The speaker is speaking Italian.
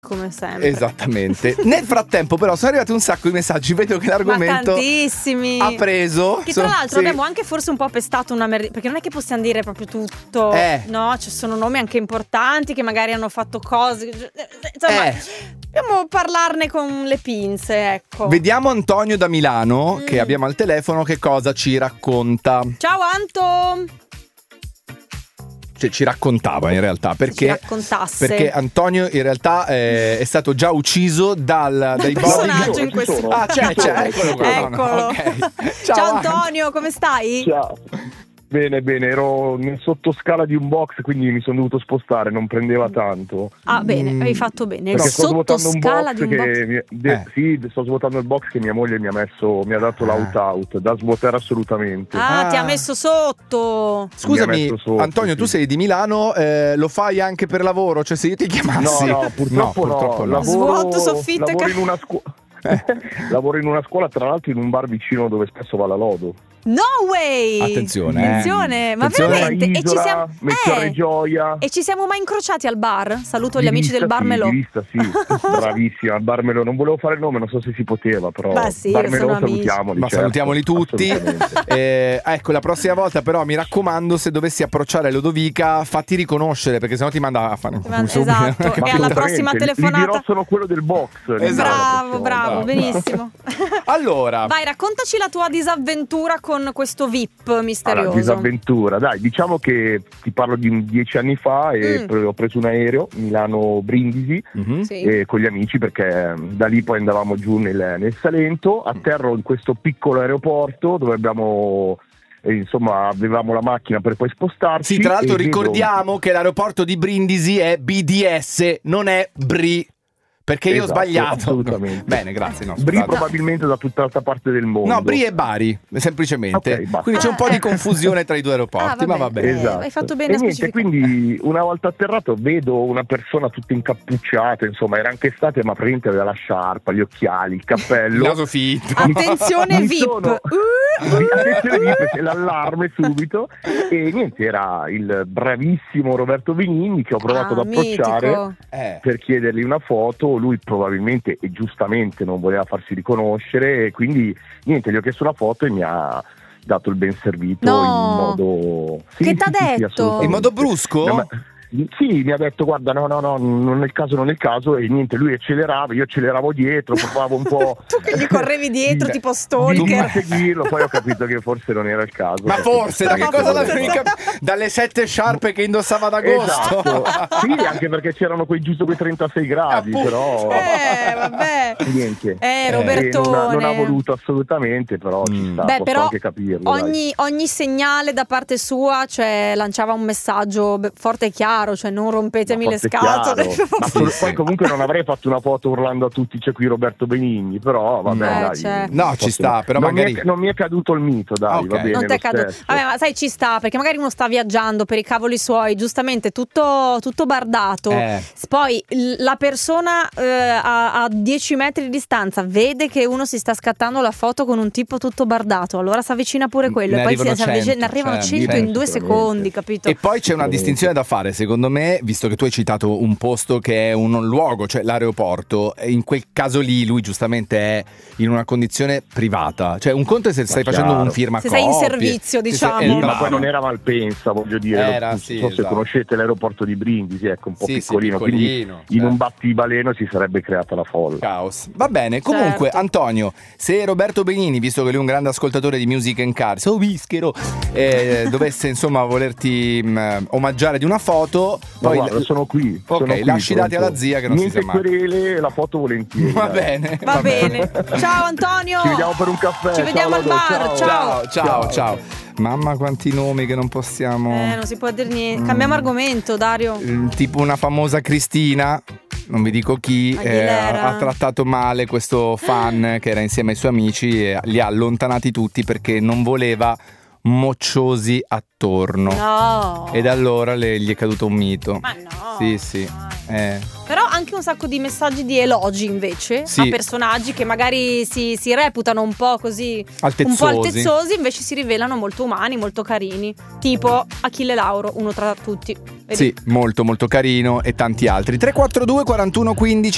come sempre. Esattamente. Nel frattempo però sono arrivati un sacco di messaggi. Vedo che l'argomento tantissimi ha preso. che tra l'altro abbiamo anche forse un po' pestato perché non è che possiamo dire proprio tutto. No, ci sono nomi anche importanti che magari hanno fatto cose. Insomma, dobbiamo parlarne con le pinze, ecco. Vediamo Antonio da Milano che abbiamo al telefono, che cosa ci racconta. Ciao Anto. Cioè, ci raccontava in realtà perché Antonio in realtà è stato già ucciso dai personaggio in questo. C'è, eccolo qua. Eccolo. Okay. Ciao Antonio, come stai? Ciao. Bene, ero in sottoscala di un box, quindi mi sono dovuto spostare, non prendeva tanto. Bene, hai fatto bene. Perché sto svuotando un box di un box. Sì, sto svuotando il box che mia moglie mi ha dato l'out da svuotare assolutamente. Ti ha messo sotto. Scusami, Antonio, tu sei di Milano, lo fai anche per lavoro? Cioè, se io ti chiamassi... No, purtroppo no. Svuoto soffitto lavoro in una scuola. Lavoro in una scuola, tra l'altro in un bar vicino dove spesso va la Lodo. No way! Attenzione, ma veramente? Isola, Gioia. E ci siamo mai incrociati al bar? Saluto gli amici del Bar Melò. Sì, bravissima, al Bar Melò. Non volevo fare il nome, non so se si poteva, però Bar Melò salutiamoli. Ma salutiamoli tutti. Ecco, la prossima volta però mi raccomando, se dovessi approcciare Lodovica, fatti riconoscere, perché sennò ti manda a fare un esatto. E alla prossima telefonata gli dirò sono quello del box. Bravo, benissimo. Allora, vai, raccontaci la tua disavventura con questo VIP misterioso. Allora, disavventura, dai, diciamo che ti parlo di 10 anni fa e ho preso un aereo Milano-Brindisi con gli amici, perché da lì poi andavamo giù nel Salento. Atterro in questo piccolo aeroporto dove avevamo avevamo la macchina per poi spostarci. Sì, tra l'altro ricordiamo che l'aeroporto di Brindisi è BDS, non è BRI. Perché io ho sbagliato. Assolutamente. Bene, grazie. No, Bri probabilmente da tutta l'altra parte del mondo. No, Bri e Bari, semplicemente. Okay, quindi c'è un po' di confusione tra i due aeroporti, ma va bene. Esatto. Hai fatto bene a specificare. Quindi una volta atterrato vedo una persona tutta incappucciata, insomma, era anche estate, ma praticamente aveva la sciarpa, gli occhiali, il cappello. Il naso fitto. Attenzione VIP. Attenzione VIP, l'allarme subito. E niente, era il bravissimo Roberto Benigni che ho provato ad approcciare per chiedergli una foto. Lui probabilmente e giustamente non voleva farsi riconoscere, e quindi niente, gli ho chiesto una foto e mi ha dato il ben servito in modo... Che t'ha detto? In modo brusco? No, sì, mi ha detto guarda no, non è il caso, e niente, lui accelerava, io acceleravo dietro, provavo un po'... Tu che gli correvi dietro tipo stalker. Di seguirlo, poi ho capito che forse non era il caso. Ma forse, da che cosa l'avevi capito? Dalle 7 sciarpe che indossava ad agosto. Esatto. Sì, anche perché c'erano giusto quei 36 gradi, però... vabbè. Niente. Robertone. Non ha voluto assolutamente, però ci sta, posso però anche capirlo. Ogni segnale da parte sua, cioè, lanciava un messaggio forte e chiaro, cioè non rompetemi le scatole. Ma poi comunque non avrei fatto una foto urlando a tutti c'è qui Roberto Benigni, però vabbè dai. No, ci sta, però magari non mi è caduto il mito, dai, va bene. Non ti è caduto. Vabbè, ma sai, ci sta, perché magari uno sta viaggiando per i cavoli suoi, giustamente tutto bardato. Poi la persona a 10 metri di distanza vede che uno si sta scattando la foto con un tipo tutto bardato, allora si avvicina pure quello e poi ne arrivano 100 in 2 secondi, capito? E poi c'è una distinzione da fare, secondo me, visto che tu hai citato un posto che è un luogo, cioè l'aeroporto, in quel caso lì lui giustamente è in una condizione privata, cioè un conto è se stai facendo un firma se sei in servizio, diciamo. Ma poi non era Malpensa, voglio dire, non so se conoscete l'aeroporto di Brindisi, ecco, un po' piccolino, quindi in un battibaleno si sarebbe creata la folla. Caos. Va bene, comunque Antonio, se Roberto Benigni, visto che lui è un grande ascoltatore di Music and Cars, Vischero, dovesse insomma volerti omaggiare di una foto, poi guarda, sono qui. Lasci i dati alla zia che non si sa mai. Querele, la foto volentieri. Va bene. Ciao Antonio. Ci vediamo per un caffè. Ci vediamo al bar. Ciao. Mamma, quanti nomi che non possiamo. Non si può dire niente. Cambiamo argomento, Dario. Tipo una famosa Cristina, non vi dico chi, ha trattato male questo fan che era insieme ai suoi amici e li ha allontanati tutti perché non voleva mocciosi attorno. No. Ed allora gli è caduto un mito. Ma no. Sì. Però anche un sacco di messaggi di elogi invece a personaggi che magari si reputano un po' così altezzosi, invece si rivelano molto umani, molto carini, tipo Achille Lauro, uno tra tutti. Vedi? Sì, molto molto carino, e tanti altri. 342 41 15